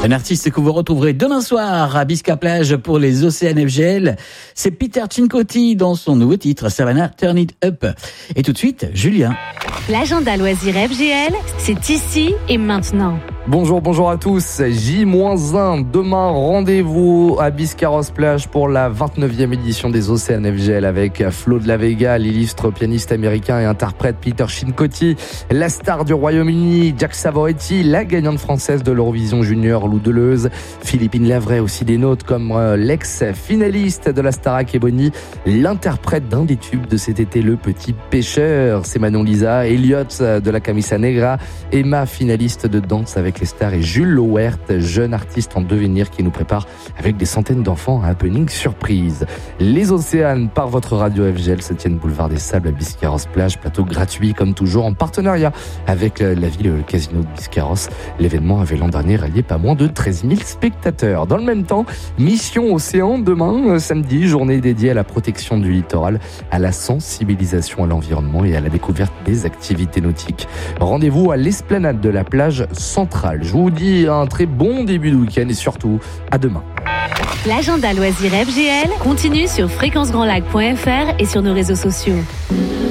Un artiste que vous retrouverez demain soir à Bisca Plage pour les Océans FGL, c'est Peter Cincotti dans son nouveau titre Savannah Turn It Up. Et tout de suite, Julien. L'agenda loisirs FGL, c'est ici et maintenant. Bonjour à tous. J-1 demain, rendez-vous à Biscarrosse Plage pour la 29e édition des Océans FGL avec Flo de la Vega, l'illustre pianiste américain et interprète Peter Cincotti, la star du Royaume-Uni Jack Savoretti, la gagnante française de l'Eurovision Junior Lou Deleuze, Philippine Lavray aussi des nôtres comme l'ex-finaliste de la Starac Ebony, l'interprète d'un des tubes de cet été, Le Petit Pêcheur, c'est Manon Lisa, Elliot de la Camisa Negra, Emma, finaliste de Danse avec les stars, et Jules Lauwert, jeune artiste en devenir qui nous prépare avec des centaines d'enfants à happening surprise. Les Océanes par votre radio FGL se tiennent boulevard des Sables à Biscarrosse Plage, plateau gratuit comme toujours en partenariat avec la ville et le casino de Biscarrosse. L'événement avait l'an dernier rallié pas moins de 13 000 spectateurs. Dans le même temps, Mission Océan demain, samedi, journée dédiée à la protection du littoral, à la sensibilisation à l'environnement et à la découverte des activités nautiques. Rendez-vous à l'esplanade de la plage centrale. Je vous dis un très bon début de week-end et surtout à demain. L'agenda loisirs FGL continue sur fréquencegrandlac.fr et sur nos réseaux sociaux.